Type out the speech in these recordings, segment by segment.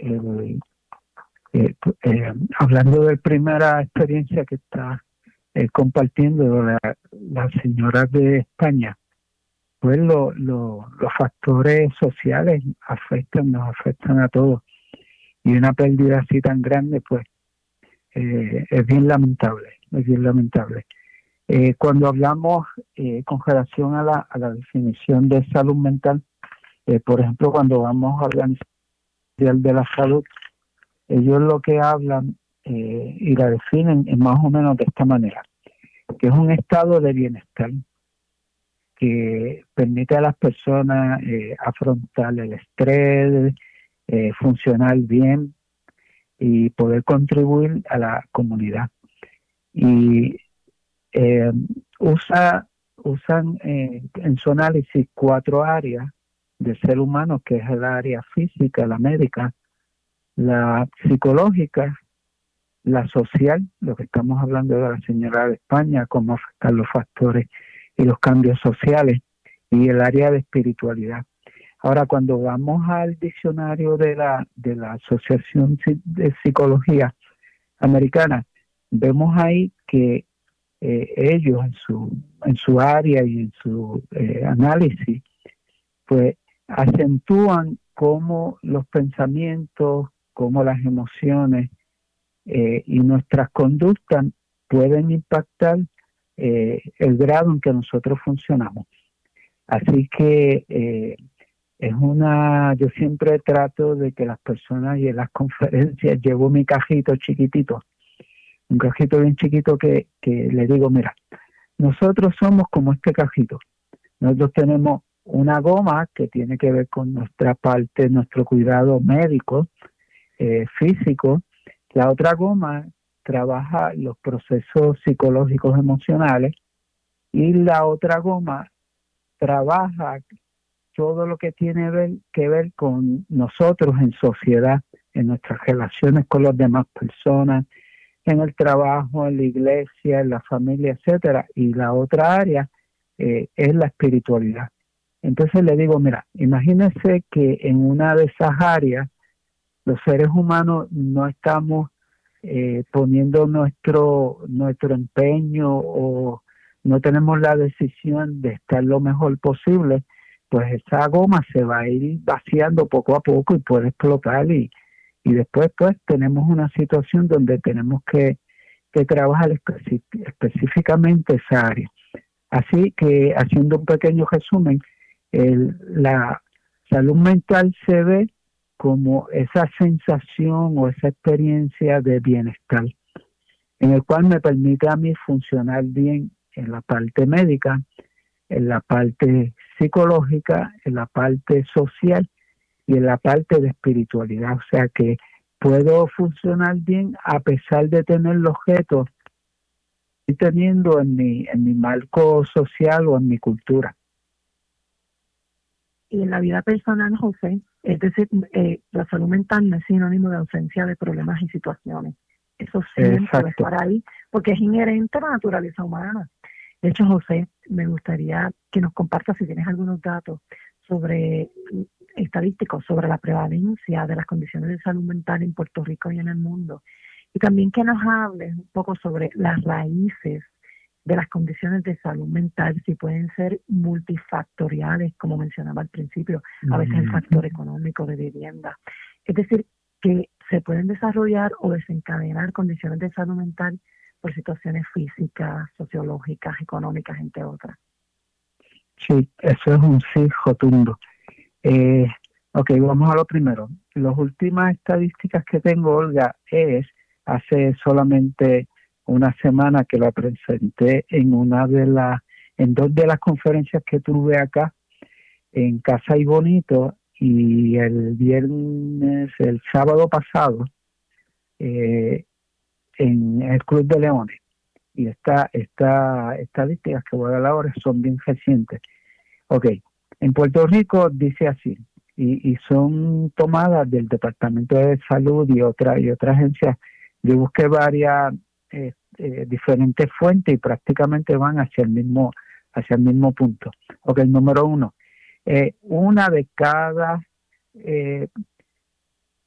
el, hablando de primera experiencia que está compartiendo la señora de España, pues los factores sociales nos afectan a todos. Y una pérdida así tan grande, pues es bien lamentable, es bien lamentable. Cuando hablamos con relación a la definición de salud mental, por ejemplo, cuando vamos a Organización Mundial de la Salud, ellos lo que hablan y la definen es más o menos de esta manera, que es un estado de bienestar que permite a las personas afrontar el estrés, funcionar bien y poder contribuir a la comunidad. Y usan en su análisis 4 áreas del ser humano, que es el área física, la médica, la psicológica, la social, lo que estamos hablando de la señora de España, cómo afectan los factores y los cambios sociales, y el área de espiritualidad. Ahora, cuando vamos al diccionario de la Asociación de Psicología Americana, vemos ahí que ellos en su área y en su análisis, pues acentúan cómo los pensamientos, cómo las emociones y nuestras conductas pueden impactar el grado en que nosotros funcionamos. Así que yo siempre trato de que las personas, y en las conferencias llevo mi cajito chiquitito, un cajito bien chiquito que le digo, mira, nosotros somos como este cajito. Nosotros tenemos una goma que tiene que ver con nuestra parte, nuestro cuidado médico, físico. La otra goma trabaja los procesos psicológicos emocionales, y la otra goma trabaja todo lo que tiene que ver con nosotros en sociedad, en nuestras relaciones con las demás personas, en el trabajo, en la iglesia, en la familia, etcétera. Y la otra área es la espiritualidad. Entonces le digo, mira, imagínese que en una de esas áreas los seres humanos no estamos poniendo nuestro empeño, o no tenemos la decisión de estar lo mejor posible, pues esa goma se va a ir vaciando poco a poco y puede explotar, y después pues tenemos una situación donde tenemos que trabajar específicamente esa área. Así que, haciendo un pequeño resumen, la salud mental se ve como esa sensación o esa experiencia de bienestar, en el cual me permite a mí funcionar bien en la parte médica, en la parte psicológica, en la parte social y en la parte de espiritualidad. O sea que puedo funcionar bien a pesar de tener los retos que estoy teniendo en mi marco social o en mi cultura. Y en la vida personal, José, es decir, la salud mental no es sinónimo de ausencia de problemas y situaciones. Eso siempre va a estar ahí, porque es inherente a la naturaleza humana. De hecho, José, me gustaría que nos compartas, si tienes algunos datos sobre estadísticos, sobre la prevalencia de las condiciones de salud mental en Puerto Rico y en el mundo. Y también que nos hables un poco sobre las raíces de las condiciones de salud mental, si pueden ser multifactoriales, como mencionaba al principio, a veces el factor económico de vivienda. Es decir, que se pueden desarrollar o desencadenar condiciones de salud mental por situaciones físicas, sociológicas, económicas, entre otras. Sí, eso es un sí rotundo. Ok, vamos a lo primero. Las últimas estadísticas que tengo, Olga, es hace solamente una semana que la presenté en dos de las conferencias que tuve acá en Casa y Bonito, y el sábado pasado en el Club de Leones. Y estas estadísticas que voy a dar ahora son bien recientes. Ok, en Puerto Rico dice así, y son tomadas del Departamento de Salud y otra agencia. Yo busqué varias diferentes fuentes y prácticamente van hacia el mismo punto. Ok, número 1. Una de cada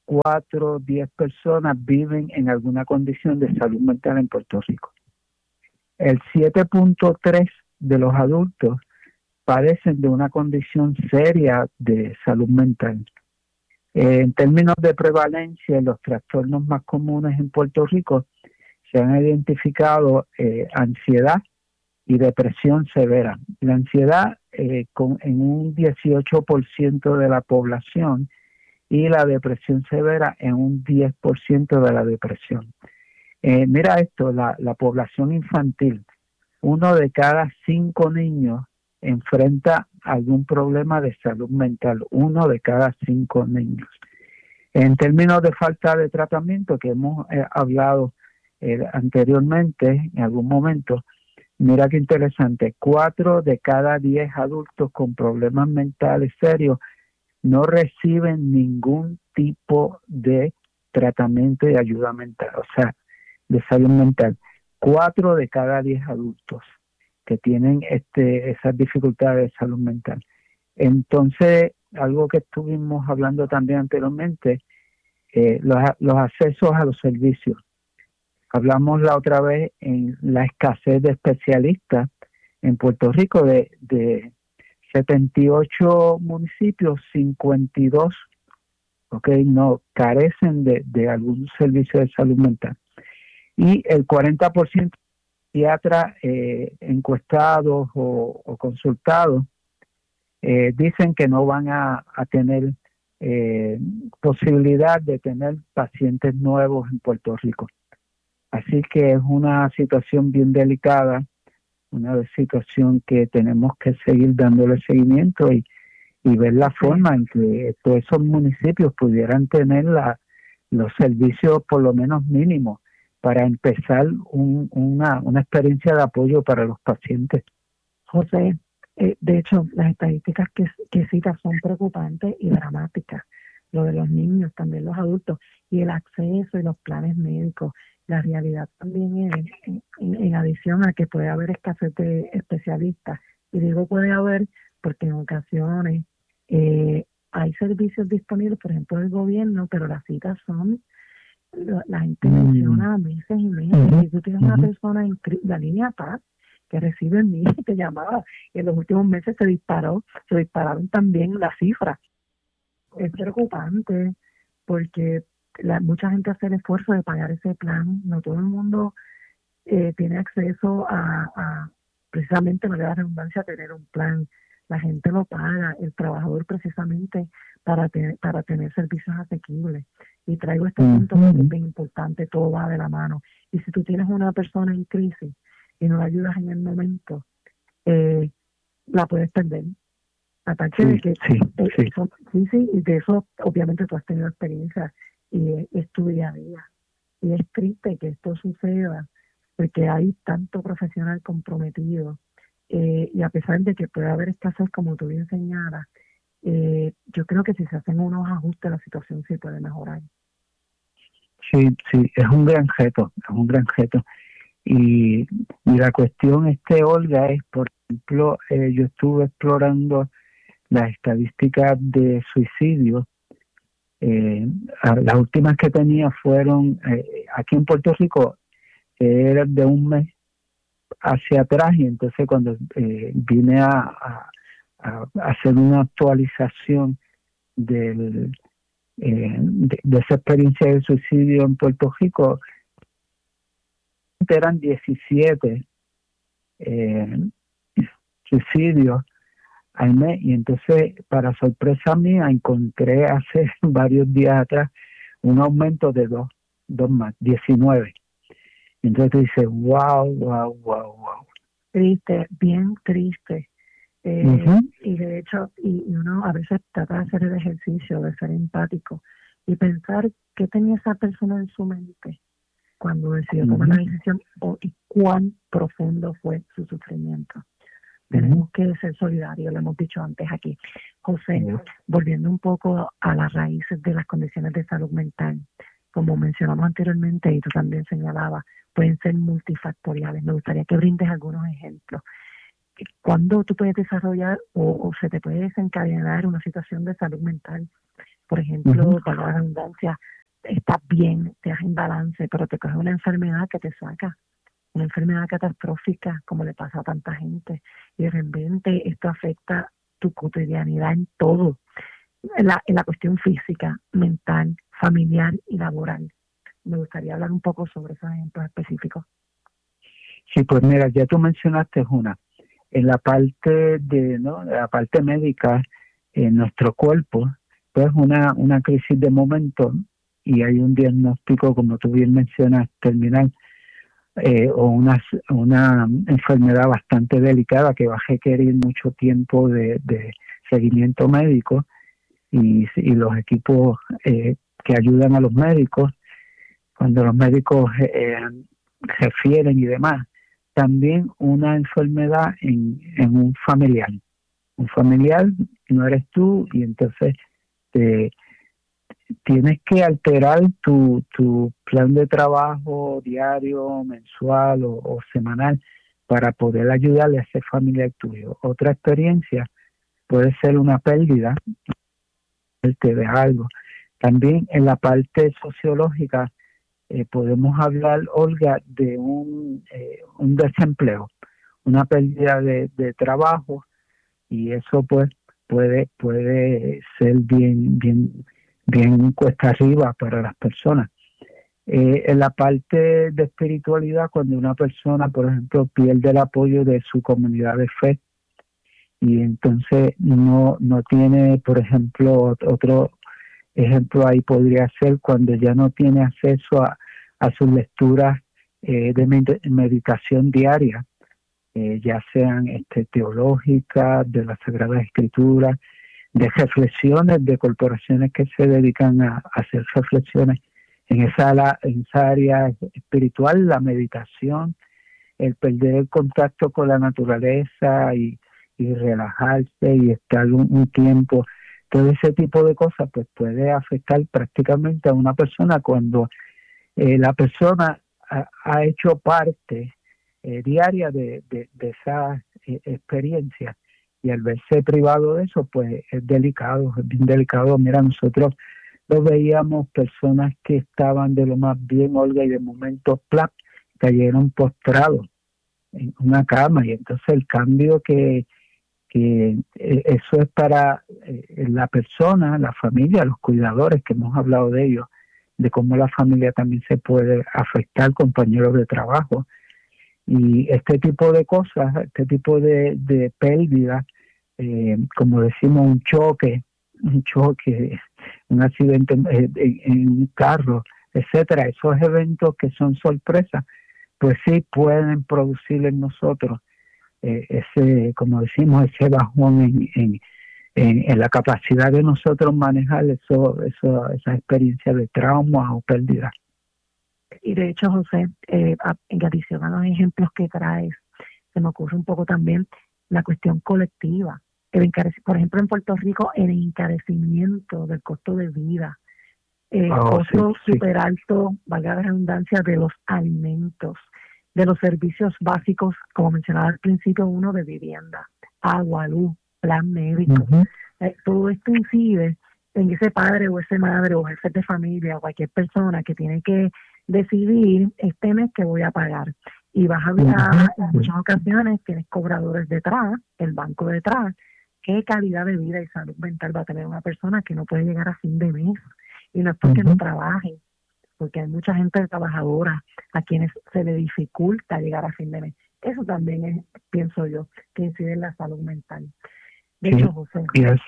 4 o 10 personas viven en alguna condición de salud mental en Puerto Rico. El 7.3 de los adultos padecen de una condición seria de salud mental. En términos de prevalencia, los trastornos más comunes en Puerto Rico se han identificado ansiedad y depresión severa. La ansiedad en un 18% de la población y la depresión severa en un 10% de la depresión. Mira esto, la población infantil, 1 de cada 5 niños enfrenta algún problema de salud mental, 1 de cada 5 niños. En términos de falta de tratamiento, que hemos hablado anteriormente, en algún momento, mira qué interesante, 4 de cada 10 adultos con problemas mentales serios no reciben ningún tipo de tratamiento y ayuda mental, o sea, de salud mental. 4 de cada 10 adultos que tienen esas dificultades de salud mental. Entonces, algo que estuvimos hablando también anteriormente, los accesos a los servicios. Hablamos la otra vez en la escasez de especialistas en Puerto Rico, de 78 municipios, 52 no carecen de algún servicio de salud mental. Y el 40% de psiquiatras encuestados o consultados dicen que no van a tener posibilidad de tener pacientes nuevos en Puerto Rico. Así que es una situación bien delicada, una situación que tenemos que seguir dándole seguimiento y ver la forma en que todos esos municipios pudieran tener los servicios por lo menos mínimos para empezar una experiencia de apoyo para los pacientes. José, de hecho, las estadísticas que citas son preocupantes y dramáticas. Lo de los niños, también los adultos, y el acceso y los planes médicos. La realidad también es, en adición a que puede haber escasez de especialistas, y digo puede haber porque en ocasiones hay servicios disponibles, por ejemplo, del gobierno, pero las citas son, la gente menciona meses y meses. Si tú tienes una persona en la línea PAC que recibe miles de llamadas, y en los últimos meses se dispararon también las cifras. Es preocupante porque mucha gente hace el esfuerzo de pagar ese plan. No todo el mundo tiene acceso a precisamente, no le da redundancia, a tener un plan. La gente lo paga, el trabajador, precisamente para tener servicios asequibles. Y traigo este punto que es bien importante, todo va de la mano. Y si tú tienes una persona en crisis y no la ayudas en el momento, la puedes perder. Aparte de que y de eso obviamente tú has tenido experiencia y es tu día a día. Y es triste que esto suceda porque hay tanto profesional comprometido, y a pesar de que puede haber escasez, como tú bien señalas, yo creo que si se hacen unos ajustes la situación sí puede mejorar. Sí, es un gran reto, y la cuestión Olga, es, por ejemplo, yo estuve explorando las estadísticas de suicidio. Las últimas que tenía fueron aquí en Puerto Rico, era de un mes hacia atrás, y entonces cuando vine a hacer una actualización de esa experiencia de suicidio en Puerto Rico, eran 17 suicidios al mes, y entonces, para sorpresa mía, encontré hace varios días atrás un aumento de dos más, 19. Entonces dice, wow. Triste, bien triste. Y de hecho, y uno a veces trata de hacer el ejercicio de ser empático y pensar qué tenía esa persona en su mente cuando decidió tomar la decisión, y cuán profundo fue su sufrimiento. Tenemos que ser solidarios, lo hemos dicho antes aquí. José, volviendo un poco a las raíces de las condiciones de salud mental, como mencionamos anteriormente y tú también señalabas, pueden ser multifactoriales. Me gustaría que brindes algunos ejemplos. ¿Cuándo tú puedes desarrollar o se te puede desencadenar una situación de salud mental Por ejemplo, para la redundancia, estás bien, te das en balance, pero te coge una enfermedad que te saca, una enfermedad catastrófica, como le pasa a tanta gente, y de repente esto afecta tu cotidianidad en todo, en la cuestión física, mental, familiar y laboral. Me gustaría hablar un poco sobre esos ejemplos específicos. Sí, pues mira, ya tú mencionaste una. En la parte la parte médica, en nuestro cuerpo, pues una crisis de momento y hay un diagnóstico, como tú bien mencionas, terminal, o una enfermedad bastante delicada que va a requerir mucho tiempo de seguimiento médico y los equipos que ayudan a los médicos, cuando los médicos refieren y demás. También una enfermedad en un familiar. Un familiar no eres tú y entonces tienes que alterar tu plan de trabajo diario, mensual o semanal para poder ayudarle a ese familiar tuyo. Otra experiencia puede ser una pérdida de algo. También en la parte sociológica podemos hablar, Olga, de un desempleo, una pérdida de trabajo y eso pues puede ser bien cuesta arriba para las personas. En la parte de espiritualidad, cuando una persona, por ejemplo, pierde el apoyo de su comunidad de fe y entonces no tiene, por ejemplo, otro ejemplo ahí podría ser cuando ya no tiene acceso a sus lecturas de meditación diaria, ya sean teológicas, de las Sagradas Escrituras, de reflexiones de corporaciones que se dedican a hacer reflexiones en esa área espiritual, la meditación, el perder el contacto con la naturaleza y relajarse y estar un tiempo. Todo ese tipo de cosas pues puede afectar prácticamente a una persona cuando la persona ha hecho parte diaria de esa experiencia y al verse privado de eso pues es delicado, es bien delicado. Mira, nosotros lo veíamos personas que estaban de lo más bien, Olga, y de momento cayeron postrados en una cama y entonces el cambio que eso es para la persona, la familia, los cuidadores, que hemos hablado de ellos, de cómo la familia también se puede afectar, compañeros de trabajo. Y este tipo de cosas, este tipo de pérdidas, como decimos, un choque, un accidente en un carro, etcétera, esos eventos que son sorpresas, pues sí pueden producir en nosotros ese, como decimos, ese bajón en la capacidad de nosotros manejar esa experiencia de trauma o pérdida. Y de hecho, José, en adición a los ejemplos que traes, se me ocurre un poco también la cuestión colectiva. Por ejemplo, en Puerto Rico, el encarecimiento del costo de vida, costo súper alto, valga la redundancia, de los alimentos, de los servicios básicos, como mencionaba al principio, uno de vivienda, agua, luz, plan médico. Todo esto incide en ese padre o esa madre o jefe de familia o cualquier persona que tiene que decidir este mes que voy a pagar. Y vas a ver, en muchas ocasiones tienes cobradores detrás, el banco detrás. ¿Qué calidad de vida y salud mental va a tener una persona que no puede llegar a fin de mes? Y no es porque no trabaje, porque hay mucha gente trabajadora a quienes se le dificulta llegar a fin de mes. Eso también es, pienso yo, que incide en la salud mental. De hecho, José,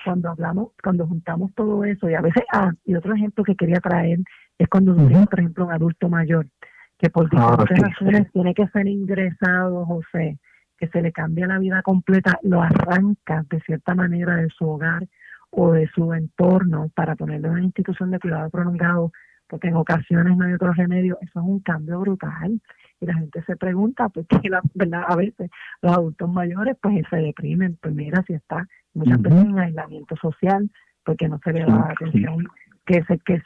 cuando juntamos todo eso, y a veces, y otro ejemplo que quería traer es cuando tenemos, por ejemplo, un adulto mayor, que por diferentes razones tiene que ser ingresado, José, que se le cambia la vida completa, lo arranca de cierta manera de su hogar o de su entorno para ponerlo en una institución de cuidado prolongado, porque en ocasiones no hay otro remedio. Eso es un cambio brutal. Y la gente se pregunta, pues que ¿verdad? A veces los adultos mayores pues se deprimen, pues mira, si está muchas veces en aislamiento social, porque no se le da la atención que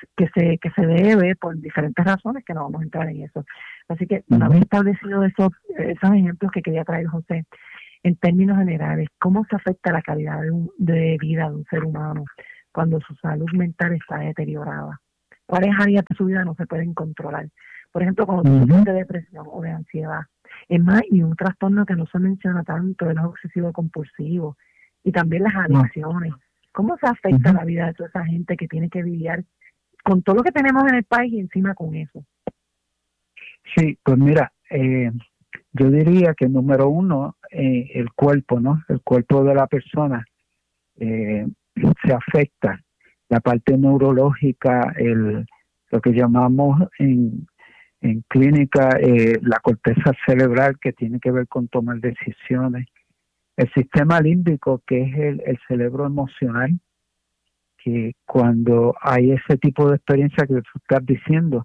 se debe por diferentes razones, que no vamos a entrar en eso. Así que una vez establecido esos ejemplos que quería traer, José, en términos generales, ¿cómo se afecta la calidad de vida de un ser humano cuando su salud mental está deteriorada. ¿Cuáles áreas de su vida no se pueden controlar? Por ejemplo, cuando tú sufres de depresión o de ansiedad. Es más, y un trastorno que no se menciona tanto, es el obsesivo compulsivo y también las adicciones. ¿Cómo se afecta la vida de toda esa gente que tiene que lidiar con todo lo que tenemos en el país y encima con eso? Sí, pues mira, yo diría que número uno, el cuerpo, ¿no? El cuerpo de la persona se afecta. La parte neurológica, lo que llamamos en clínica la corteza cerebral, que tiene que ver con tomar decisiones. El sistema límbico, que es el cerebro emocional, que cuando hay ese tipo de experiencia que tú estás diciendo,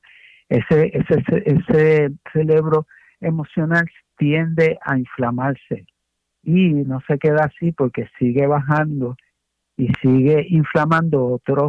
ese cerebro emocional tiende a inflamarse y no se queda así porque sigue bajando y sigue inflamando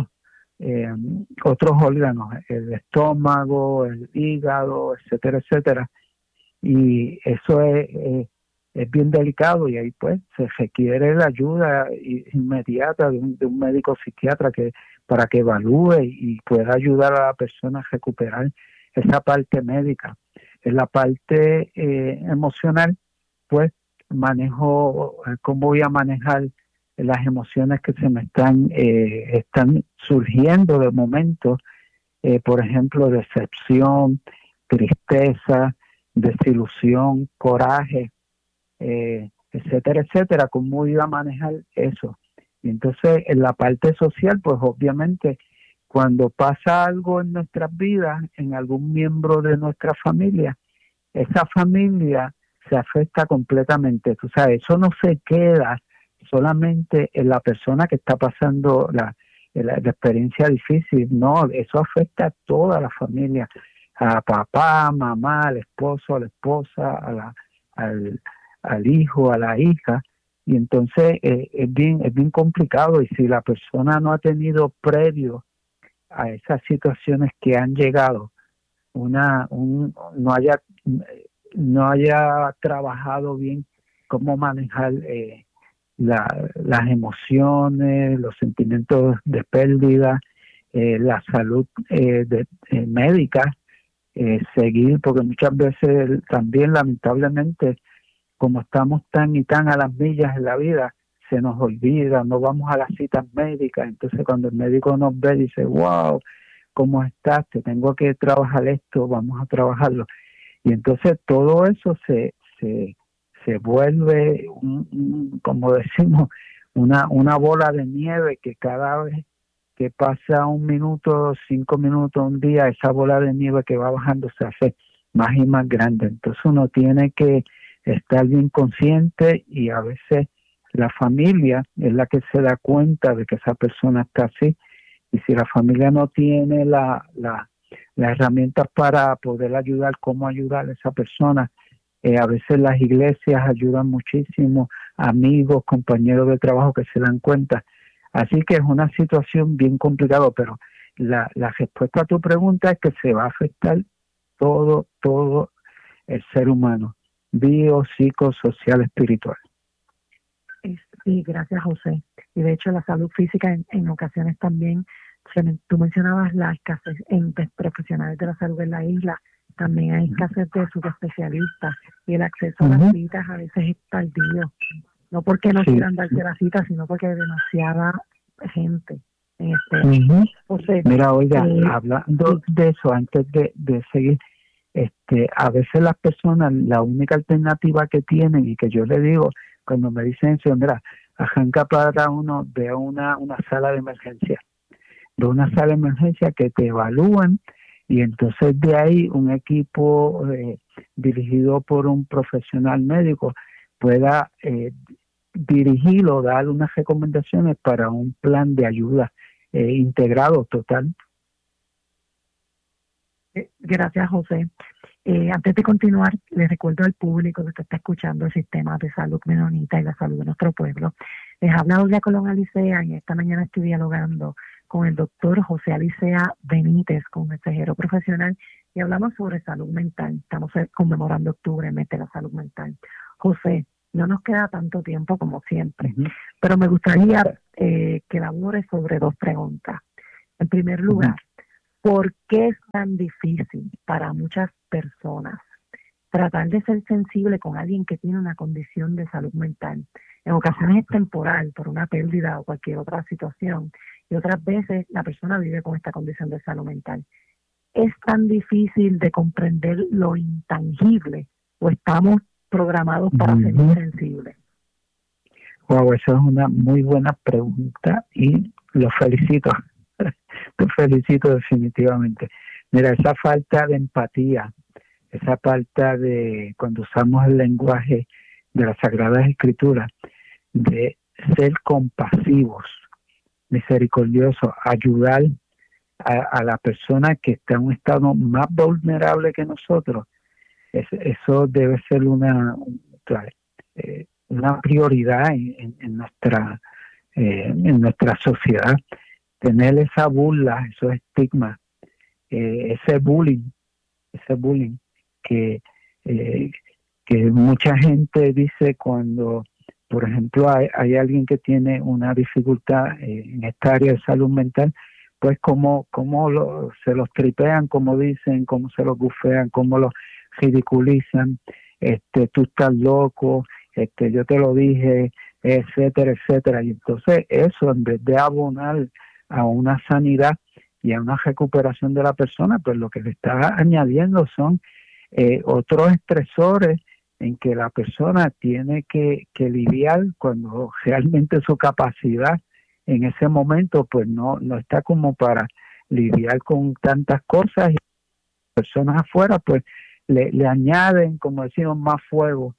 otros órganos, el estómago, el hígado, etcétera, etcétera. Y eso es bien delicado y ahí pues se requiere la ayuda inmediata de un médico psiquiatra para que evalúe y pueda ayudar a la persona a recuperar esa parte médica. En la parte emocional, pues manejo cómo voy a manejar las emociones que se me están surgiendo de momento, por ejemplo, decepción, tristeza, desilusión, coraje, etcétera, etcétera, cómo iba a manejar eso. Y entonces, en la parte social, pues obviamente, cuando pasa algo en nuestras vidas, en algún miembro de nuestra familia, esa familia se afecta completamente. Tú sabes, eso no se queda solamente en la persona que está pasando la experiencia difícil, no, eso afecta a toda la familia, a papá, mamá, al esposo, a la esposa, al hijo, a la hija, y entonces es bien complicado, y si la persona no ha tenido previo a esas situaciones que han llegado, no haya trabajado bien cómo manejar las emociones, los sentimientos de pérdida, la salud médica, seguir, porque muchas veces también lamentablemente, como estamos tan y tan a las millas en la vida, se nos olvida, no vamos a las citas médicas, entonces cuando el médico nos ve dice, wow, ¿cómo estás? Te tengo que trabajar esto, vamos a trabajarlo. Y entonces todo eso se vuelve, como decimos, una bola de nieve que cada vez que pasa 1 minuto, 5 minutos, un día, esa bola de nieve que va bajando se hace más y más grande. Entonces uno tiene que estar bien consciente, y a veces la familia es la que se da cuenta de que esa persona está así, y si la familia no tiene las herramientas para poder ayudar, cómo ayudar a esa persona, a veces las iglesias ayudan muchísimo, amigos, compañeros de trabajo que se dan cuenta. Así que es una situación bien complicada, pero la respuesta a tu pregunta es que se va a afectar todo el ser humano, bio, psico, social, espiritual. Sí, gracias, José. Y de hecho la salud física en ocasiones también, tú mencionabas la escasez en profesionales de la salud en la isla, también hay escasez de subespecialistas y el acceso a las citas a veces es tardío. No porque no quieran darse la cita, sino porque hay demasiada gente en José, mira, oiga, hablando de eso, antes de seguir, a veces las personas, la única alternativa que tienen, y que yo le digo, cuando me dicen eso, mira, arranca para uno de una sala de emergencia, que te evalúan, y entonces de ahí un equipo dirigido por un profesional médico pueda dirigir o dar unas recomendaciones para un plan de ayuda integrado total. Gracias, José. Antes de continuar, les recuerdo al público que está escuchando el sistema de salud menonita y la salud de nuestro pueblo. Les habla Olga Colón Alicea, y esta mañana estoy dialogando con el doctor José Alicea Benítez, consejero profesional, y hablamos sobre salud mental. Estamos conmemorando octubre, mes de la salud mental. José, No nos queda tanto tiempo como siempre, pero me gustaría que elabores sobre 2 preguntas. En primer lugar, ¿por qué es tan difícil para muchas personas tratar de ser sensible con alguien que tiene una condición de salud mental? En ocasiones es temporal por una pérdida o cualquier otra situación, y otras veces la persona vive con esta condición de salud mental. ¿Es tan difícil de comprender lo intangible o estamos programados para ser insensibles? Wow, esa es una muy buena pregunta y lo felicito. Te felicito definitivamente. Mira, esa falta de empatía, esa falta de, cuando usamos el lenguaje de las Sagradas Escrituras, de ser compasivos, misericordiosos, ayudar a la persona que está en un estado más vulnerable que nosotros, eso debe ser una prioridad en nuestra sociedad. Tener esa burla, esos estigmas, ese bullying que mucha gente dice cuando, por ejemplo, hay alguien que tiene una dificultad en esta área de salud mental, pues cómo se los tripean, como dicen, cómo se los bufean, cómo los ridiculizan, tú estás loco, yo te lo dije, etcétera, etcétera. Y entonces eso, en vez de abonar a una sanidad y a una recuperación de la persona, pues lo que le está añadiendo son otros estresores en que la persona tiene que lidiar cuando realmente su capacidad en ese momento pues no está como para lidiar con tantas cosas, y personas afuera pues le añaden, como decimos, más fuego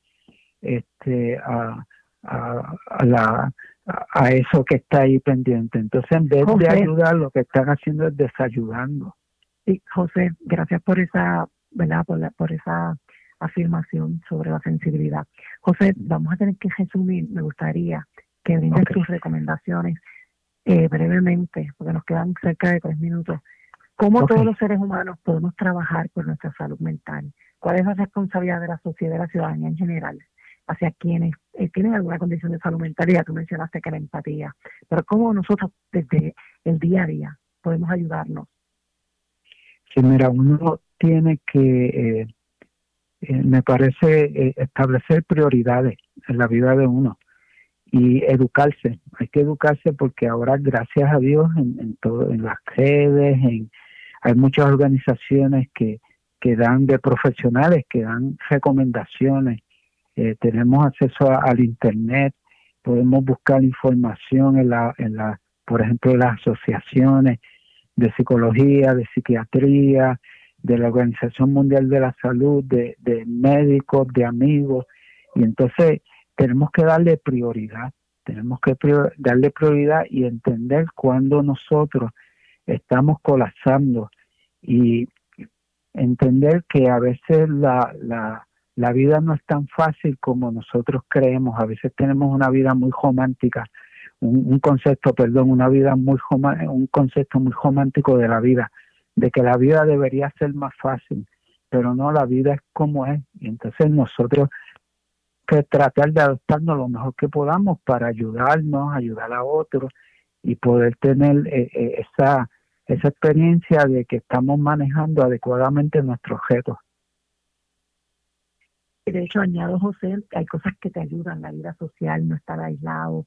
a eso que está ahí pendiente. Entonces, en vez de ayudar, lo que están haciendo es desayudando. Sí, José, gracias por esa, ¿verdad? Por esa afirmación sobre la sensibilidad. José, vamos a tener que resumir. Me gustaría que brindes tus recomendaciones brevemente, porque nos quedan cerca de 3 minutos. ¿Cómo todos los seres humanos podemos trabajar por nuestra salud mental? ¿Cuál es la responsabilidad de la sociedad y de la ciudadanía en general hacia quienes tienen alguna condición de salud mental? Ya tú mencionaste que la empatía, pero ¿cómo nosotros desde el día a día podemos ayudarnos? Sí, mira, uno tiene que, me parece, establecer prioridades en la vida de uno y educarse. Hay que educarse porque ahora, gracias a Dios, en las redes, hay muchas organizaciones que dan de profesionales, que dan recomendaciones. Tenemos acceso al internet, podemos buscar información por ejemplo, en las asociaciones de psicología, de psiquiatría, de la Organización Mundial de la Salud, de médicos, de amigos, y entonces tenemos que darle prioridad, darle prioridad y entender cuando nosotros estamos colapsando y entender que a veces la vida no es tan fácil como nosotros creemos. A veces tenemos una vida muy romántica, un concepto muy romántico de la vida, de que la vida debería ser más fácil, pero no, la vida es como es, y entonces nosotros que tratar de adaptarnos lo mejor que podamos para ayudarnos, ayudar a otros y poder tener esa experiencia de que estamos manejando adecuadamente nuestros objetos. De hecho, añado, José, hay cosas que te ayudan, la vida social, no estar aislado,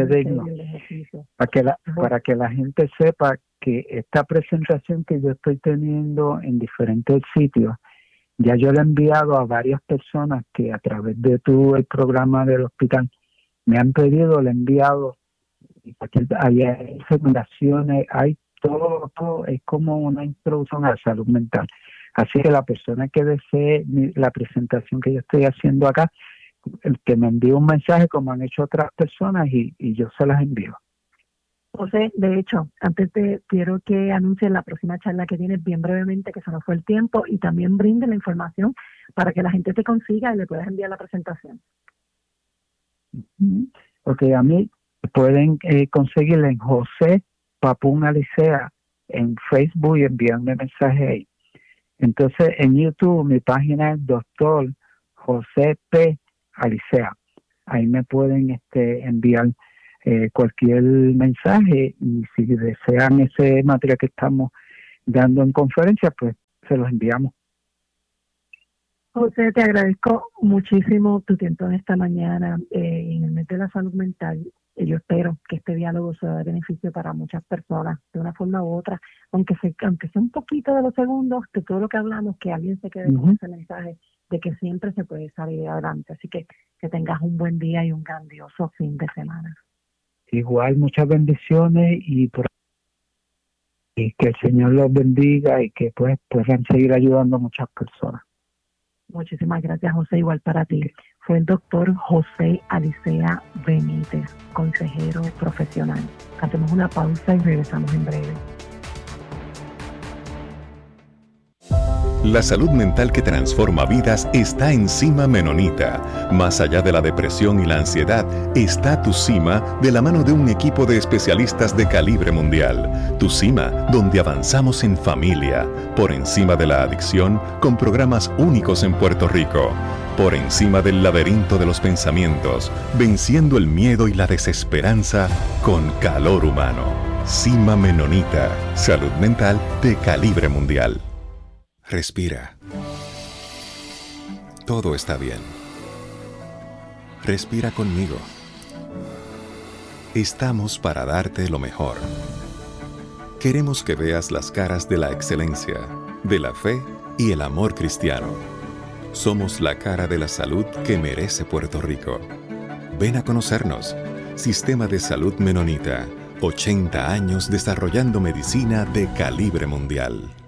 para que la gente sepa que esta presentación que yo estoy teniendo en diferentes sitios, ya yo la he enviado a varias personas que a través de el programa del hospital me han pedido, le he enviado, hay recomendaciones, hay todo, es como una introducción a la salud mental. Así que la persona que desee la presentación que yo estoy haciendo acá, el que me envíe un mensaje como han hecho otras personas y yo se las envío. José, de hecho, quiero que anuncies la próxima charla que tienes bien brevemente, que se nos fue el tiempo, y también brinde la información para que la gente te consiga y le puedas enviar la presentación. Ok, a mí pueden conseguirla en José Papún Alicea en Facebook y enviarme mensaje ahí. Entonces, en YouTube mi página es Dr. José P. Alicea. ahí me pueden enviar cualquier mensaje, y si desean ese material que estamos dando en conferencia, pues se los enviamos. José, te agradezco muchísimo tu tiempo en esta mañana en el mes de la salud mental. Yo espero que este diálogo sea de beneficio para muchas personas, de una forma u otra, aunque sea un poquito de los segundos de todo lo que hablamos, que alguien se quede con ese mensaje de que siempre se puede salir adelante. Así que tengas un buen día y un grandioso fin de semana. Igual, muchas bendiciones, y que el Señor los bendiga, y que pues puedan seguir ayudando a muchas personas. Muchísimas gracias, José. Igual para ti. Fue el doctor José Alicea Benítez, consejero profesional. Hacemos una pausa y regresamos en breve. La salud mental que transforma vidas está en Cima Menonita. Más allá de la depresión y la ansiedad, está Tu Cima, de la mano de un equipo de especialistas de calibre mundial. Tu Cima, donde avanzamos en familia, por encima de la adicción, con programas únicos en Puerto Rico. Por encima del laberinto de los pensamientos, venciendo el miedo y la desesperanza con calor humano. Cima Menonita, salud mental de calibre mundial. Respira. Todo está bien. Respira conmigo. Estamos para darte lo mejor. Queremos que veas las caras de la excelencia, de la fe y el amor cristiano. Somos la cara de la salud que merece Puerto Rico. Ven a conocernos. Sistema de Salud Menonita. 80 años desarrollando medicina de calibre mundial.